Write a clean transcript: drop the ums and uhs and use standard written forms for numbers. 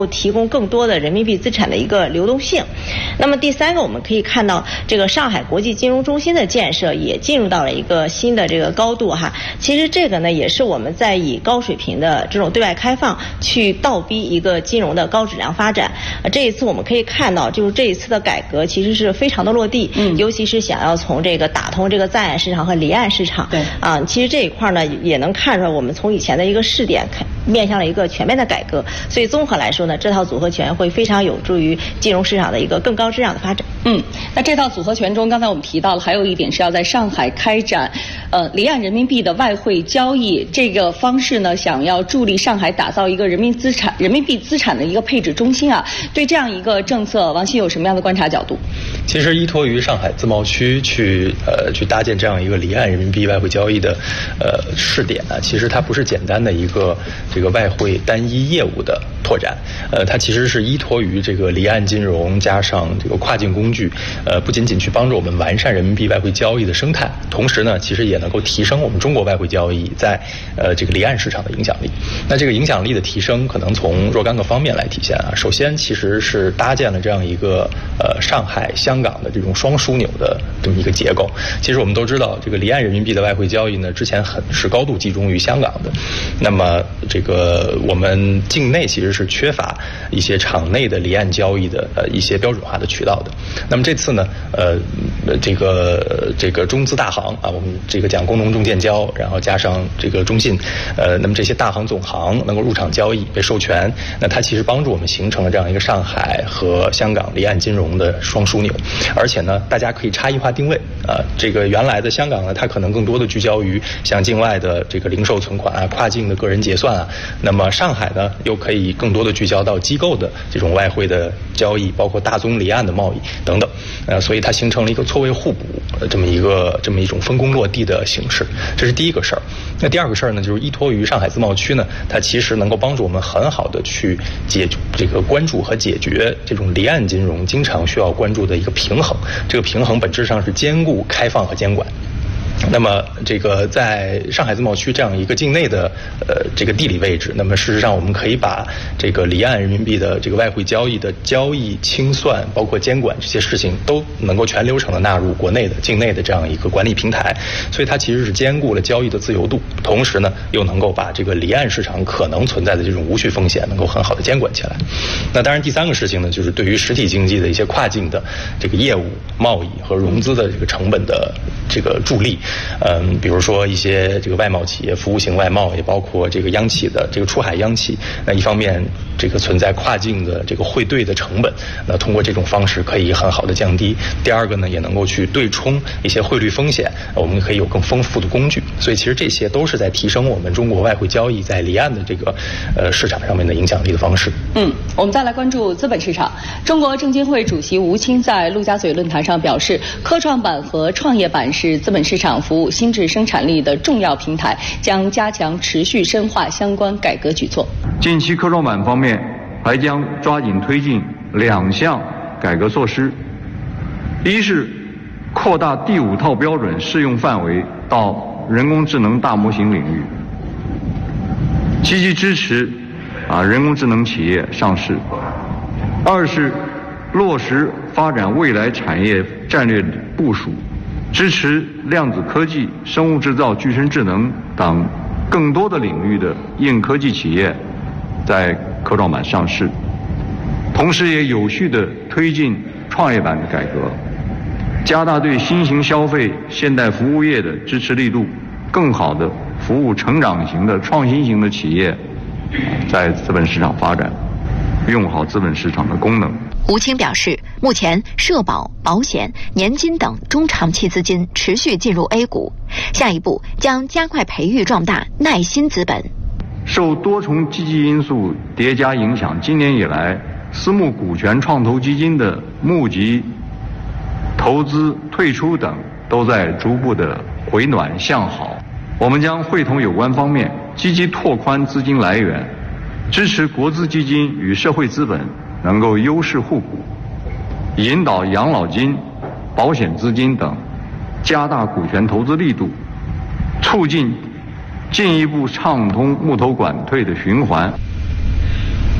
提供更多的人民币资产的一个流动性。那么第三个，我们可以看到这个上海国际金融中心的建设也进入到了一个新的这个高度哈。其实这个呢，也是我们在以高水平的这种对外开放去倒逼一个金融的高质量发展。这一次我们可以看到，就是这一次的改革其实是非常的落地，尤其是想要从这个打通这个在岸市场和离岸市场，对啊，其实这一块呢也能看出来，我们从以前的一个试点面向了一个全面的改革。所以综合来说呢，这套组合拳会非常有助于金融市场的一个更高质量的发展。 那这套组合拳中，刚才我们提到了，还有一点是要在上海开展离岸人民币的外汇交易这个方式呢，想要助力上海打造一个人民币资产的一个配置中心啊。对这样一个政策，王鑫有什么样的观察角度？ 其实依托于上海自贸区去搭建这样一个离岸人民币外汇交易的试点啊，其实它不是简单的一个这个外汇单一业务的拓展，它其实是依托于这个离岸金融加上这个跨境工具，不仅仅去帮助我们完善人民币外汇交易的生态，同时呢，其实也能够提升我们中国外汇交易在这个离岸市场的影响力。那这个影响力的提升，可能从若干个方面来体现啊。首先，其实是搭建了这样一个上海、香港的这种双枢纽的这么一个结构。其实我们都知道，这个离岸人民币的外汇交易呢，之前是高度集中于香港的。那么这个我们境内其实是缺乏一些场内的离岸交易的一些标准化的渠道的。那么这次呢，这个中资大行啊，我们这个讲工农中建交，然后加上这个中信，那么这些大行总行能够入场交易被授权，那它其实帮助我们形成了这样一个上海和香港离岸金融的双枢纽。而且呢，大家可以差异化定位啊，这个原来的香港呢，它可能更多的聚焦于像境外的这个零售存款啊、跨境的个人结算啊，那么上海呢，又可以更多的聚焦到机构的这种外汇的交易，包括大宗离岸的贸易等等，所以它形成了一个错位互补这么一种分工落地的形式，这是第一个事儿。那第二个事儿呢，就是依托于上海自贸区呢，它其实能够帮助我们很好的去关注和解决这种离岸金融经常需要关注的一个平衡。这个平衡本质上是兼顾开放和监管。那么这个在上海自贸区这样一个境内的这个地理位置，那么事实上我们可以把这个离岸人民币的这个外汇交易的交易清算，包括监管这些事情，都能够全流程的纳入国内的境内的这样一个管理平台。所以它其实是兼顾了交易的自由度，同时呢又能够把这个离岸市场可能存在的这种无序风险能够很好的监管起来。那当然第三个事情呢，就是对于实体经济的一些跨境的这个业务、贸易和融资的这个成本的这个助力。比如说一些这个外贸企业、服务型外贸，也包括这个央企的这个出海央企。那一方面，这个存在跨境的这个汇兑的成本，那通过这种方式可以很好的降低。第二个呢，也能够去对冲一些汇率风险，我们可以有更丰富的工具。所以其实这些都是在提升我们中国外汇交易在离岸的这个市场上面的影响力的方式。 我们再来关注资本市场。中国证监会主席吴清在陆家嘴论坛上表示，科创板和创业板是资本市场服务新质生产力的重要平台，将加强持续深化相关改革举措。 近期科创板方面还将抓紧推进2项改革措施，一是扩大第5套标准适用范围到人工智能大模型领域，积极支持人工智能企业上市；二是落实发展未来产业战略部署，支持量子科技、生物制造、具身智能等更多的领域的硬科技企业在科创板上市，同时也有序地推进创业板的改革，加大对新型消费、现代服务业的支持力度，更好地服务成长型的创新型的企业在资本市场发展，用好资本市场的功能。 吴清表示，目前社保、保险、年金等中长期资金持续进入 A 股，下一步将加快培育壮大耐心资本。 受多重积极因素叠加影响，今年以来，私募股权创投基金的募集、投资、退出等都在逐步的回暖向好。我们将会同有关方面积极拓宽资金来源，支持国资基金与社会资本能够优势互补，引导养老金、保险资金等加大股权投资力度，促进进一步畅通募投管退的循环。